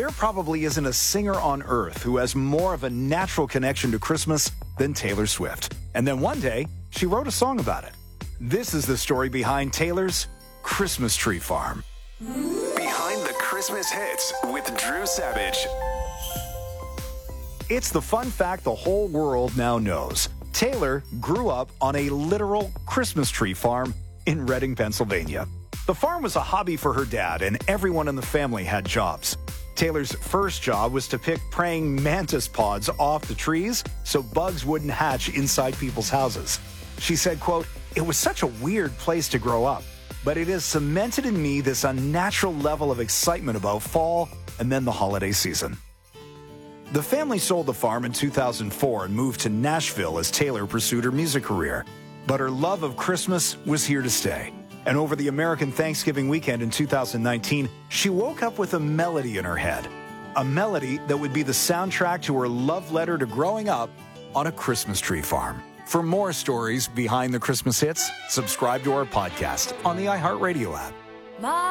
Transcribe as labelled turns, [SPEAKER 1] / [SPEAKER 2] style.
[SPEAKER 1] there probably isn't a singer on earth who has more of a natural connection to Christmas than Taylor Swift. And then one day, she wrote a song about it. This is the story behind Taylor's Christmas Tree Farm.
[SPEAKER 2] Behind the Christmas hits with Drew Savage.
[SPEAKER 1] It's the fun fact the whole world now knows. Taylor grew up on a literal Christmas tree farm in Reading, Pennsylvania. The farm was a hobby for her dad, and everyone in the family had jobs. Taylor's first job was to pick praying mantis pods off the trees so bugs wouldn't hatch inside people's houses. She said, quote, "It was such a weird place to grow up, but it has cemented in me this unnatural level of excitement about fall and then the holiday season." The family sold the farm in 2004 and moved to Nashville as Taylor pursued her music career. But her love of Christmas was here to stay. And over the American Thanksgiving weekend in 2019, she woke up with a melody in her head. A melody that would be the soundtrack to her love letter to growing up on a Christmas tree farm. For more stories behind the Christmas hits, subscribe to our podcast on the iHeartRadio app.